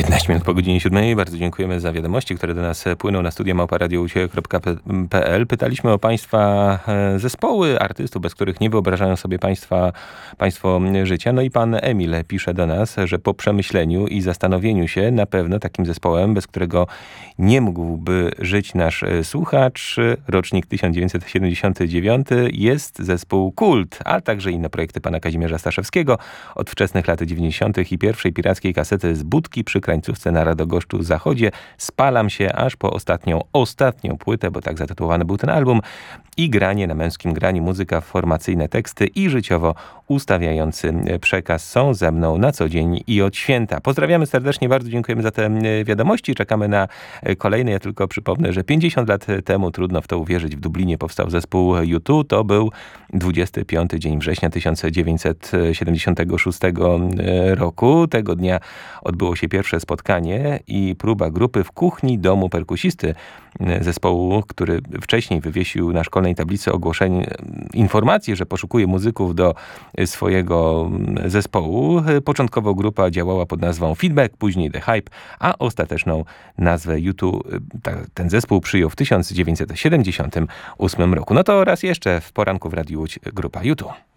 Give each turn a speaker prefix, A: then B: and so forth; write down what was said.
A: 15 minut po godzinie 7. Bardzo dziękujemy za wiadomości, które do nas płyną na studia@radiouciek.pl. Pytaliśmy o Państwa zespoły artystów, bez których nie wyobrażają sobie Państwo życia. No i pan Emil pisze do nas, że po przemyśleniu i zastanowieniu się na pewno takim zespołem, bez którego nie mógłby żyć nasz słuchacz, rocznik 1979, jest zespół Kult, a także inne projekty pana Kazimierza Staszewskiego od wczesnych lat 90. i pierwszej pirackiej kasety z budki przy krańcówce na Radogoszczu Zachodzie. Spalam się aż po ostatnią płytę, bo tak zatytułowany był ten album, i granie na męskim graniu, muzyka, formacyjne teksty i życiowo ustawiający przekaz są ze mną na co dzień i od święta. Pozdrawiamy serdecznie, bardzo dziękujemy za te wiadomości. Czekamy na kolejne. Ja tylko przypomnę, że 50 lat temu, trudno w to uwierzyć, w Dublinie powstał zespół U2. To był 25 dzień września 1976 roku. Tego dnia odbyło się pierwsze spotkanie i próba grupy w kuchni domu perkusisty zespołu, który wcześniej wywiesił na szkolnej tablicy informację, że poszukuje muzyków do swojego zespołu. Początkowo grupa działała pod nazwą Feedback, później The Hype, a ostateczną nazwę U2 ten zespół przyjął w 1978 roku. No to raz jeszcze w poranku w Radiu Łódź grupa U2.